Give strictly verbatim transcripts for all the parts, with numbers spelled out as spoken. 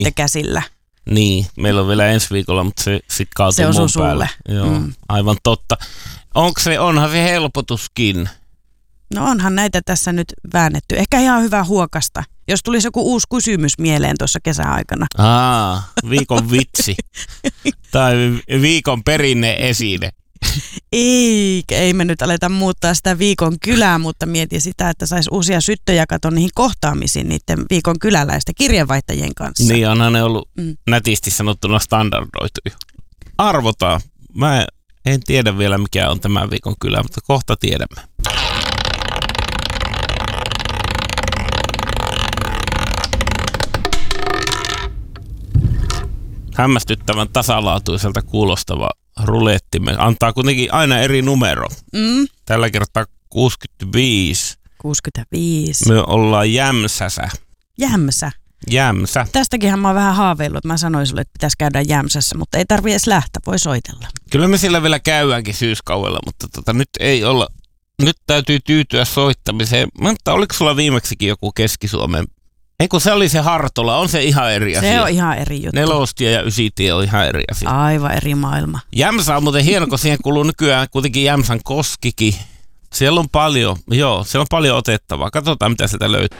sitten käsillä. Niin, meillä on vielä ensi viikolla, mutta se sitten kaatuu se mun osuu päälle. Sulle. Joo, mm. aivan totta. Onko se, onhan se helpotuskin? No onhan näitä tässä nyt väännetty. Ehkä ihan hyvä huokasta, jos tulisi joku uusi kysymys mieleen tuossa kesäaikana. Aa, viikon vitsi. Tai viikon perinne esine. Ei, ei me nyt aleta muuttaa sitä viikon kylää, mutta mietin sitä, että saisi uusia syttöjä kato niihin kohtaamisiin niiden viikon kyläläisten kirjeenvaihtajien kanssa. Niin, onhan ne ollut mm. nätisti sanottuna standardoituja. Arvotaan. Mä en tiedä vielä mikä on tämän viikon kylä, mutta kohta tiedämme. Hämmästyttävän tasalaatuiselta kuulostava rulettimme antaa kuitenkin aina eri numero. Mm. Tällä kertaa kuusikymmentäviisi. kuusikymmentäviisi. Me ollaan Jämsässä. Jämsä. Jämsä. Tästäkinhän mä oon vähän haaveillut, että mä sanoin sulle, että pitäisi käydä Jämsässä, mutta ei tarvitse edes lähteä, voi soitella. Kyllä me siellä vielä käydäänkin syyskaudella, mutta tota, nyt ei olla, nyt täytyy tyytyä soittamiseen. Mutta oliko sulla viimeksikin joku Keski-Suomen? Ei kun se oli se Hartola, on se ihan eri asia. Se on ihan eri juttu. Nelostie ja ysitie on ihan eri asia. Aivan eri maailma. Jämsä on muuten hieno, kun siihen kuuluu nykyään kuitenkin Jämsän koskikin. Siellä on paljon, joo, siellä on paljon otettavaa. Katsotaan mitä sieltä löytyy.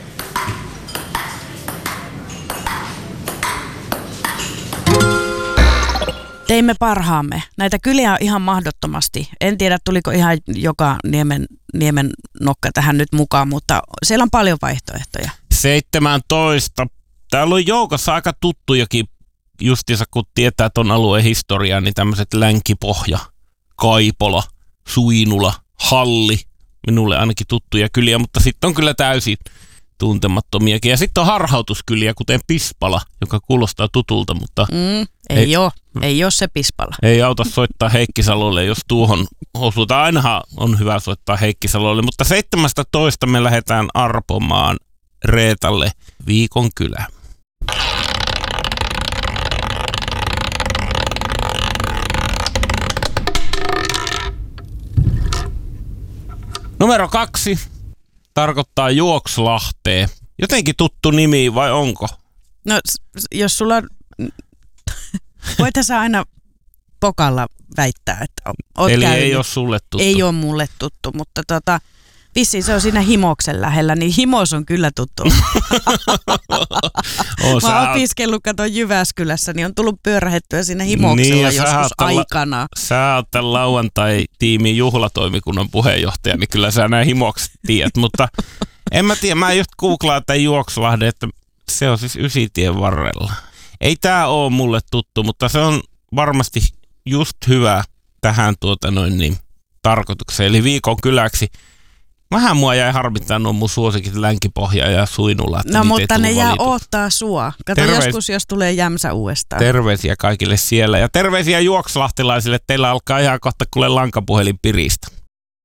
Teimme parhaamme. Näitä kyliä on ihan mahdottomasti. En tiedä, tuliko ihan joka niemen, niemen nokka tähän nyt mukaan, mutta siellä on paljon vaihtoehtoja. seitsemäntoista. Täällä on joukossa aika tuttujakin, justiinsa kun tietää ton alueen historiaa, niin tämmöiset Länkipohja, Kaipola, Suinula, Halli. Minulle ainakin tuttuja kyliä, mutta sitten on kyllä täysin tuntemattomiakin. Ja sitten on harhautuskyliä, kuten Pispala, joka kuulostaa tutulta, mutta mm, ei, ei ole. Ei ole se Pispala. Ei auta soittaa Heikkisalolle, jos tuohon osutaan. Ainahan on hyvä soittaa Heikkisalolle, mutta seitsemästoista me lähdetään arpomaan Reetalle viikon kylä. Numero kaksi tarkoittaa Juokslahteen. Jotenkin tuttu nimi vai onko? No jos sulla on... Voit sä aina pokalla väittää, että oot Eli käynyt. ei ole sulle tuttu. Ei ole mulle tuttu, mutta tota, vissiin se on siinä Himoksen lähellä, niin Himos on kyllä tuttu. oh, Mä oon opiskellut, katon Jyväskylässä, niin on tullut pyörähettyä siinä Himoksella niin, joskus aikana. La- sä oot tämän lauantai-tiimin juhlatoimikunnan puheenjohtaja, niin kyllä sä nämä Himokset tiedät, mutta en mä tiedä, mä just googlaan tämän Juokslahden, että se on siis Ysitien varrella. Ei tää oo mulle tuttu, mutta se on varmasti just hyvä tähän tuota noin niin tarkoitukseen, eli viikon kyläksi. Vähän mua jäi harmittaa nuo mun suosikit Länkipohja ja Suinula. No mutta ne jää valitut. Oottaa sua. Kato Terveis- joskus, jos tulee Jämsä uudestaan. Terveisiä kaikille siellä ja terveisiä juokslahtelaisille. Teillä alkaa ihan kohta kuule lankapuhelin piristä.